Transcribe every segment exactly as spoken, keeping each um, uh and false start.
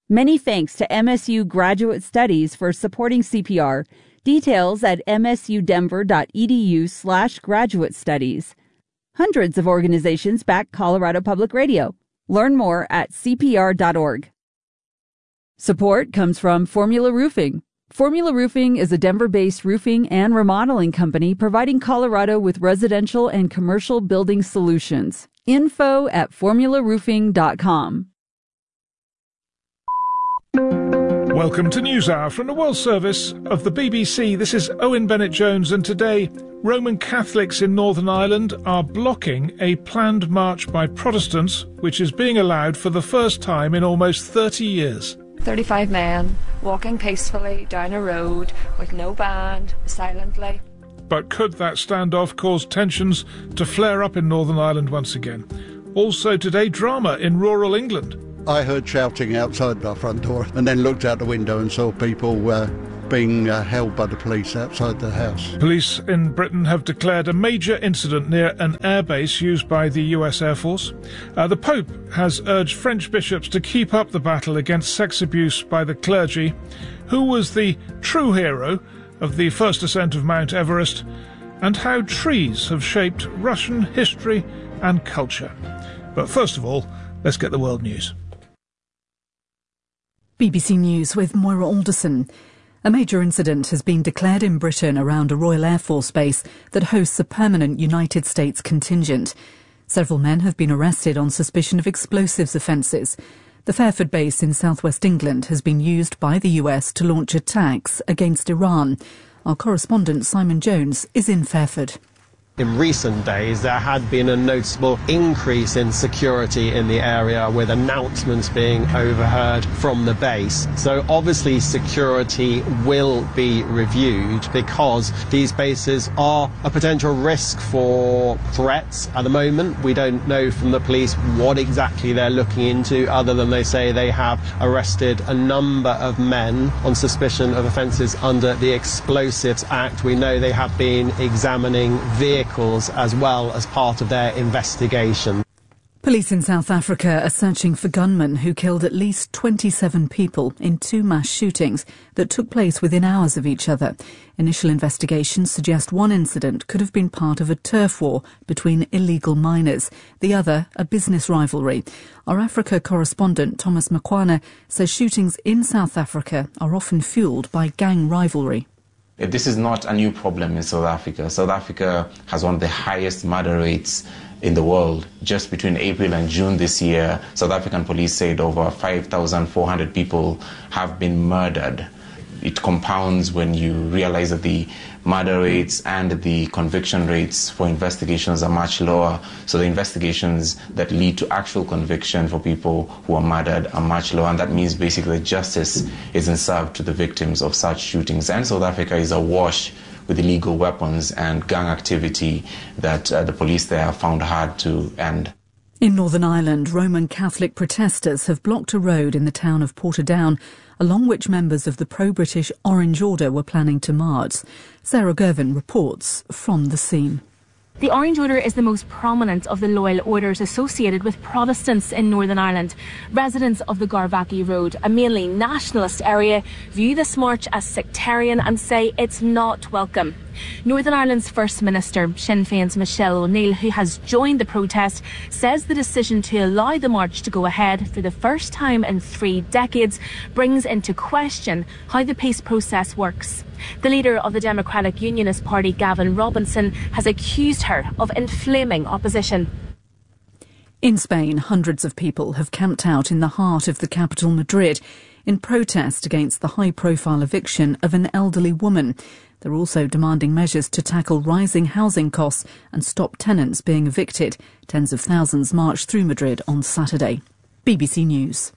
Many thanks to M S U Graduate Studies for supporting C P R. Details at msudenver.edu slash graduate studies. Hundreds of organizations back Colorado Public Radio. Learn more at c p r dot org. Support comes from Formula Roofing. Formula Roofing is a Denver-based roofing and remodeling company providing Colorado with residential and commercial building solutions. Info at formula roofing dot com. Welcome to NewsHour from the World Service of the B B C. This is Owen Bennett-Jones, and today Roman Catholics in Northern Ireland are blocking a planned march by Protestants, which is being allowed for the first time in almost thirty years. thirty-five men walking peacefully down a road with no band, silently. But could that standoff cause tensions to flare up in Northern Ireland once again? Also today, drama in rural England. I heard shouting outside our front door and then looked out the window and saw people uh, being uh, held by the police outside the house. Police in Britain have declared a major incident near an airbase used by the U S Air Force. Uh, the Pope has urged French bishops to keep up the battle against sex abuse by the clergy. Who was the true hero of the first ascent of Mount Everest? And how trees have shaped Russian history and culture. But first of all, let's get the world news. B B C News with Moira Alderson. A major incident has been declared in Britain around a Royal Air Force base that hosts a permanent United States contingent. Several men have been arrested on suspicion of explosives offences. The Fairford base in southwest England has been used by the U S to launch attacks against Iran. Our correspondent Simon Jones is in Fairford. In recent days, there had been a noticeable increase in security in the area, with announcements being overheard from the base. So obviously security will be reviewed because these bases are a potential risk for threats. At the moment, we don't know from the police what exactly they're looking into, other than they say they have arrested a number of men on suspicion of offences under the Explosives Act. We know they have been examining vehicles as well as part of their investigation. Police in South Africa are searching for gunmen who killed at least twenty-seven people in two mass shootings that took place within hours of each other. Initial investigations suggest one incident could have been part of a turf war between illegal miners, the other a business rivalry. Our Africa correspondent Thomas Makwana says shootings in South Africa are often fuelled by gang rivalry. This is not a new problem in South Africa. South Africa has one of the highest murder rates in the world. Just between April and June this year, South African police said over five thousand four hundred people have been murdered. It compounds when you realize that the murder rates and the conviction rates for investigations are much lower. So the investigations that lead to actual conviction for people who are murdered are much lower. And that means basically justice isn't served to the victims of such shootings. And South Africa is awash with illegal weapons and gang activity that uh, the police there have found hard to end. In Northern Ireland, Roman Catholic protesters have blocked a road in the town of Portadown, along which members of the pro-British Orange Order were planning to march. Sarah Gervin reports from the scene. The Orange Order is the most prominent of the loyal orders associated with Protestants in Northern Ireland. Residents of the Garvaghy Road, a mainly nationalist area, view this march as sectarian and say it's not welcome. Northern Ireland's First Minister, Sinn Féin's Michelle O'Neill, who has joined the protest, says the decision to allow the march to go ahead for the first time in three decades brings into question how the peace process works. The leader of the Democratic Unionist Party, Gavin Robinson, has accused her of inflaming opposition. In Spain, hundreds of people have camped out in the heart of the capital, Madrid, in protest against the high-profile eviction of an elderly woman. They're also demanding measures to tackle rising housing costs and stop tenants being evicted. Tens of thousands marched through Madrid on Saturday. B B C News.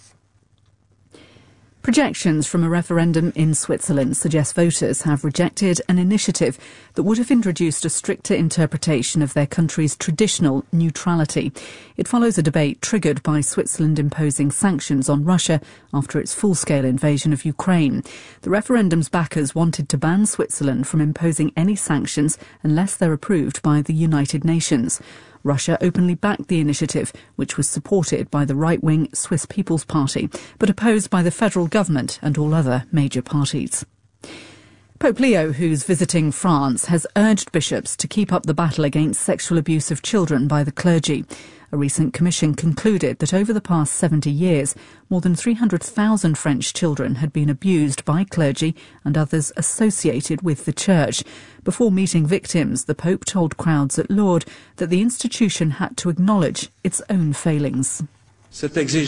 Projections from a referendum in Switzerland suggest voters have rejected an initiative that would have introduced a stricter interpretation of their country's traditional neutrality. It follows a debate triggered by Switzerland imposing sanctions on Russia after its full-scale invasion of Ukraine. The referendum's backers wanted to ban Switzerland from imposing any sanctions unless they're approved by the United Nations. Russia openly backed the initiative, which was supported by the right-wing Swiss People's Party, but opposed by the federal government and all other major parties. Pope Leo, who's visiting France, has urged bishops to keep up the battle against sexual abuse of children by the clergy. A recent commission concluded that over the past seventy years, more than three hundred thousand French children had been abused by clergy and others associated with the church. Before meeting victims, the Pope told crowds at Lourdes that the institution had to acknowledge its own failings. This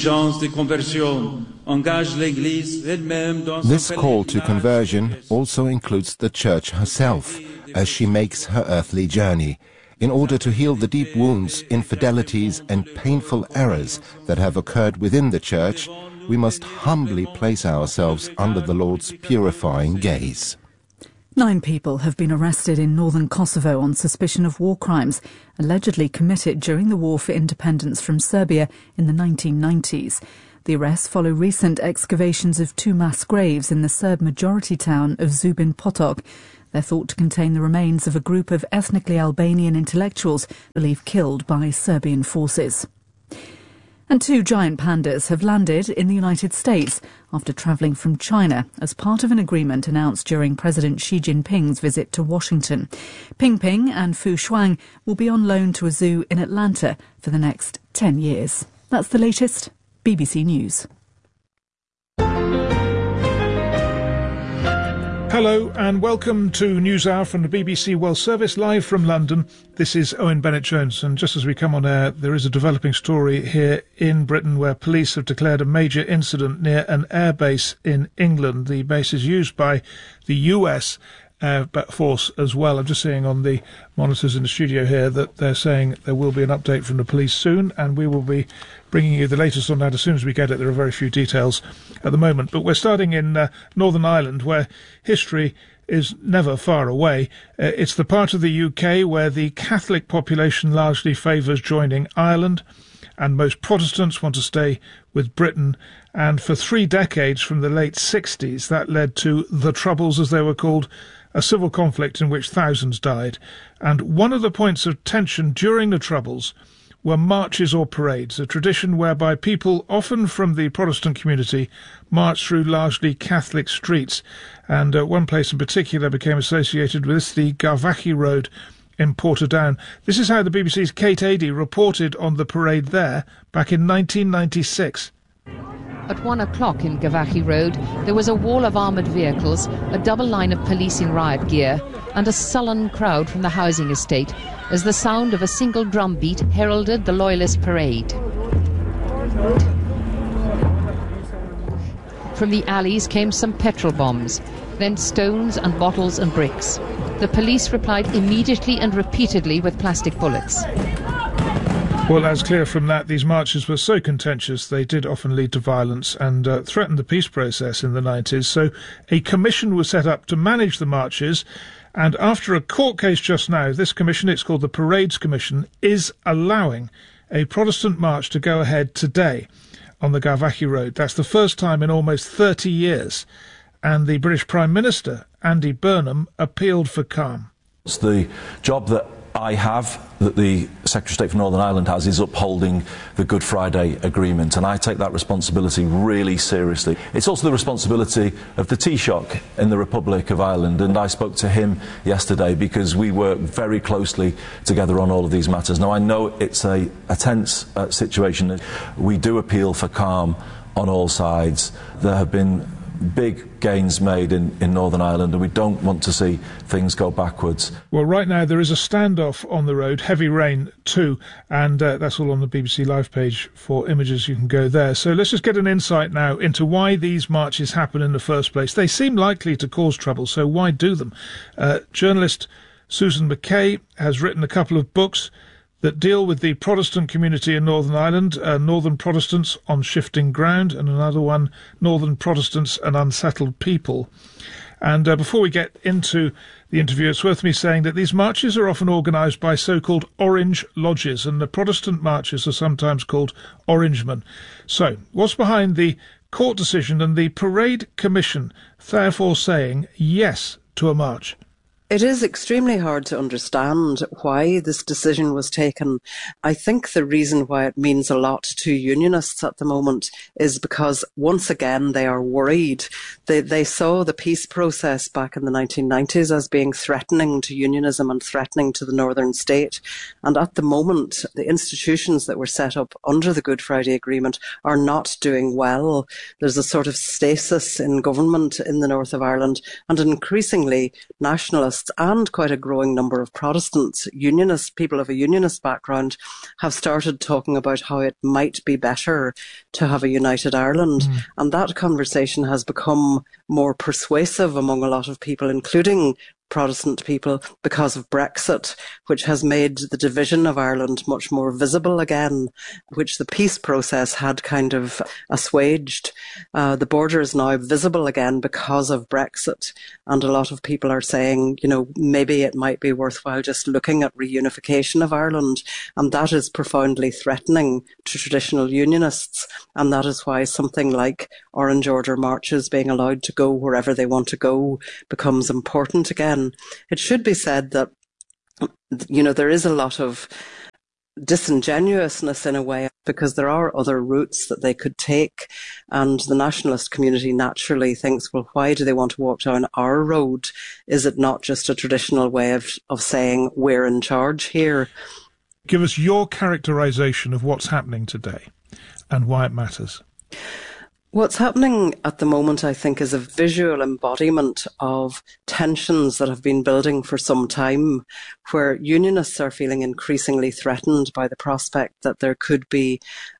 call to conversion also includes the Church herself, as she makes her earthly journey, in order to heal the deep wounds, infidelities and painful errors that have occurred within the Church. We must humbly place ourselves under the Lord's purifying gaze. Nine people have been arrested in northern Kosovo on suspicion of war crimes, allegedly committed during the war for independence from Serbia in the nineteen nineties. The arrests follow recent excavations of two mass graves in the Serb-majority town of Zubin Potok. They're thought to contain the remains of a group of ethnically Albanian intellectuals believed killed by Serbian forces. And two giant pandas have landed in the United States after travelling from China as part of an agreement announced during President Xi Jinping's visit to Washington. Ping Ping and Fu Shuang will be on loan to a zoo in Atlanta for the next ten years. That's the latest. B B C News. Hello and welcome to NewsHour from the B B C World Service, live from London. This is Owen Bennett-Jones, and just as we come on air, there is a developing story here in Britain where police have declared a major incident near an airbase in England. The base is used by the U S Air Force as well. I'm just seeing on the monitors in the studio here that they're saying there will be an update from the police soon, and we will be bringing you the latest on that as soon as we get it. There are very few details at the moment, but we're starting in uh, Northern Ireland, where history is never far away. Uh, it's the part of the U K where the Catholic population largely favours joining Ireland, and most Protestants want to stay with Britain. And for three decades, from the late sixties, that led to the Troubles, as they were called, a civil conflict in which thousands died. And one of the points of tension during the Troubles were marches or parades, a tradition whereby people, often from the Protestant community, marched through largely Catholic streets. And uh, one place in particular became associated with this, the Garvaghy Road in Portadown. This is how the B B C's Kate Adie reported on the parade there back in nineteen ninety-six. At one o'clock in Garvaghy Road, there was a wall of armoured vehicles, a double line of police in riot gear, and a sullen crowd from the housing estate as the sound of a single drum beat heralded the Loyalist parade. From the alleys came some petrol bombs, then stones and bottles and bricks. The police replied immediately and repeatedly with plastic bullets. Well, as clear from that, these marches were so contentious they did often lead to violence and uh, threatened the peace process in the nineties. So a commission was set up to manage the marches, and after a court case just now, this commission, it's called the Parades Commission, is allowing a Protestant march to go ahead today on the Garvaghy Road. That's the first time in almost thirty years, and the British Prime Minister, Andy Burnham, appealed for calm. It's the job that I have, that the Secretary of State for Northern Ireland has, is upholding the Good Friday Agreement, and I take that responsibility really seriously. It's also the responsibility of the Taoiseach in the Republic of Ireland, and I spoke to him yesterday because we work very closely together on all of these matters. Now, I know it's a, a tense uh, situation. We do appeal for calm on all sides. There have been big gains made in, in Northern Ireland, and we don't want to see things go backwards. Well, right now there is a standoff on the road, heavy rain too, and uh, that's all on the B B C Live page for images. You can go there. So let's just get an insight now into why these marches happen in the first place. They seem likely to cause trouble, so why do them? Uh, journalist Susan McKay has written a couple of books that deal with the Protestant community in Northern Ireland, uh, Northern Protestants on Shifting Ground, and another one, Northern Protestants and Unsettled People. And uh, before we get into the interview, it's worth me saying that these marches are often organised by so-called Orange Lodges, and the Protestant marches are sometimes called Orangemen. So, what's behind the court decision and the Parade Commission therefore saying yes to a march? It is extremely hard to understand why this decision was taken. I think the reason why it means a lot to unionists at the moment is because once again they are worried. They, they saw the peace process back in the nineteen nineties as being threatening to unionism and threatening to the Northern state. And at the moment, the institutions that were set up under the Good Friday Agreement are not doing well. There's a sort of stasis in government in the north of Ireland, and increasingly nationalists and quite a growing number of Protestants, unionists, people of a unionist background, have started talking about how it might be better to have a united Ireland. Mm. And that conversation has become more persuasive among a lot of people, including Protestant people, because of Brexit, which has made the division of Ireland much more visible again, which the peace process had kind of assuaged. Uh, the border is now visible again because of Brexit, and a lot of people are saying, you know, maybe it might be worthwhile just looking at reunification of Ireland, and that is profoundly threatening to traditional unionists, and that is why something like Orange Order marches being allowed to go wherever they want to go becomes important again. It should be said that, you know, there is a lot of disingenuousness in a way, because there are other routes that they could take, and the nationalist community naturally thinks, well, why do they want to walk down our road? Is it not just a traditional way of, of saying we're in charge here? Give us your characterisation of what's happening today and why it matters. What's happening at the moment, I think, is a visual embodiment of tensions that have been building for some time, where unionists are feeling increasingly threatened by the prospect that there could be